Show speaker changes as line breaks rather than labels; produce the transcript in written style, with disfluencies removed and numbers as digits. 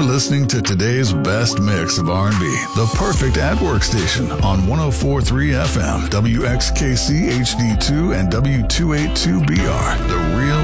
listening to today's best mix of R&B, the perfect at-work station on 104.3 FM, WXKC HD2 and W282BR, the real